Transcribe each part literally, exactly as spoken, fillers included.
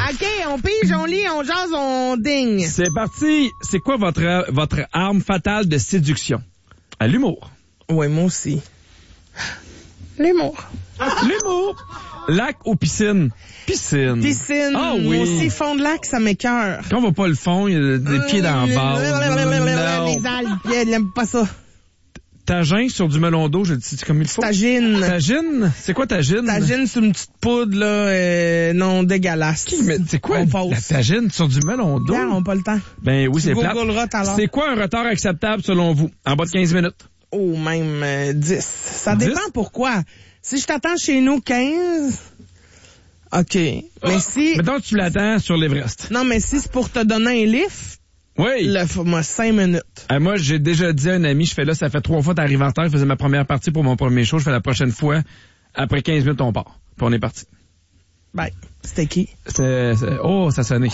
OK, on pige, on lit, on jase, on digne. C'est parti. C'est quoi votre, votre arme fatale de séduction? À l'humour. Oui, moi aussi. L'humour. L'humour. Lac ou piscine? Piscine. Piscine. Ah oui. Moi aussi, fond de lac, ça m'écoeure. Quand on va pas le fond, il y a des pieds dans le bas. Les algues, elle aime pas ça. Tagine sur du melon d'eau, je le dis comme il faut. Tagine. Tagine? C'est quoi tagine? Tagine sur une petite poudre, là, euh, non, dégueulasse. Qui met- C'est quoi On la passe. tagine sur du melon d'eau? Regarde, on n'a pas le temps. Ben oui, c'est Tu plate. googleras tout à l'heure. C'est quoi un retard acceptable selon vous? En bas de quinze minutes. Oh, même euh, dix. Ça dix? dépend pourquoi. Si je t'attends chez nous quinze, OK. Mais si... Mettons que tu l'attends sur l'Everest. Non, mais si c'est pour te donner un lift, Oui. là, faut-moi cinq minutes. Ah, moi, j'ai déjà dit à un ami, je fais là, ça fait trois fois que t'arrives en retard, je faisais ma première partie pour mon premier show, je fais la prochaine fois. Après quinze minutes, on part. Puis on est parti. Bye. C'était qui? C'est, c'est- oh, ça sonnait.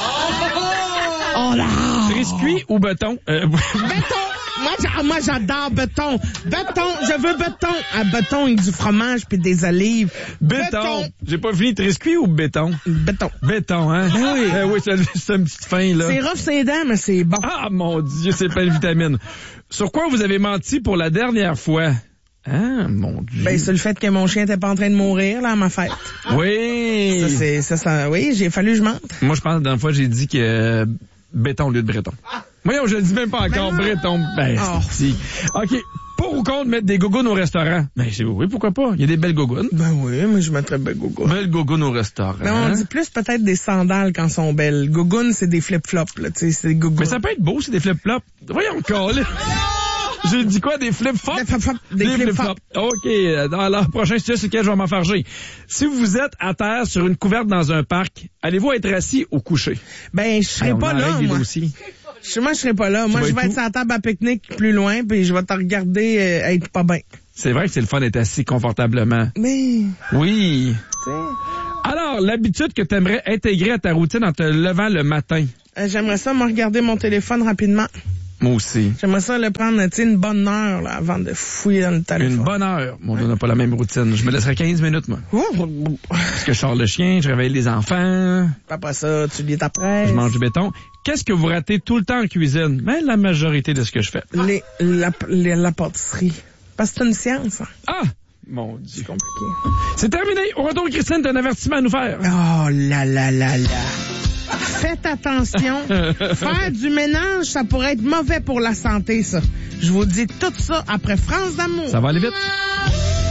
Oh là! Triscuit ou béton? Euh, Béton! Moi, j'a- moi, j'adore béton. Béton, je veux béton. Un béton avec du fromage puis des olives. béton. J'ai pas fini. Triscuit ou béton? Béton. Béton, hein? Ben oui. Eh oui, c'est, c'est une petite fin, là. C'est rough, c'est dents, mais c'est bon. Ah, mon Dieu, c'est plein de vitamines. Sur quoi vous avez menti pour la dernière fois? Ah, mon Dieu. Ben, c'est le fait que mon chien était pas en train de mourir, là, à ma fête. Oui. Ça, c'est, ça, ça, oui, j'ai fallu que je mente. Moi, je pense que la dernière fois, j'ai dit que euh, béton au lieu de breton. Voyons, je le dis même pas encore, Ben non. breton. Ben, Oh. si. OK. Pour ou contre mettre des gougounes au restaurant? Ben, c'est oui, pourquoi pas? Il y a des belles gougounes. Ben oui, mais je mettrais ben gogo. Belles gougounes au restaurant. Mais on dit plus peut-être des sandales quand sont belles. Gougounes, c'est des flip-flops, là, tu sais, c'est des gougounes. Mais ça peut être beau, c'est des flip-flops. Voyons, coller. J'ai dit quoi? Des flip-flops? Des flip-flops. Des flip-flops. OK. Alors, prochain sujet sur lequel je vais m'enfarger. Si vous êtes à terre sur une couverte dans un parc, allez-vous être assis ou couché? Ben, je serai Hey, on pas là, arrête les moi. dossiers. Je- Moi, je serai pas là. Moi, vas je être vais être où? sur la table à pique-nique plus loin, puis je vais te regarder euh, être pas bien. C'est vrai que c'est le fun d'être assis confortablement. Mais, Oui. tu sais, Alors, l'habitude que tu aimerais intégrer à ta routine en te levant le matin? euh, j'aimerais ça me regarder mon téléphone rapidement. Moi aussi. J'aimerais ça le prendre, tu sais, une bonne heure, là, avant de fouiller dans le téléphone. Une bonne heure. Bon, on n'a pas la même routine. Je me laisserai quinze minutes, moi. Parce que je sors le chien, je réveille les enfants, Après ça, tu lis ta presse. je mange du béton. Qu'est-ce que vous ratez tout le temps en cuisine? Ben, la majorité de ce que je fais. Les, la, les- la pâtisserie. Parce que c'est une science, hein. Ah! Mon Dieu. Compliqué. C'est terminé. Au retour, Christine, t'as un avertissement à nous faire. Oh là là là là. Faites attention. Faire du ménage, ça pourrait être mauvais pour la santé, ça. Je vous dis tout ça après France d'amour. Ça va aller vite.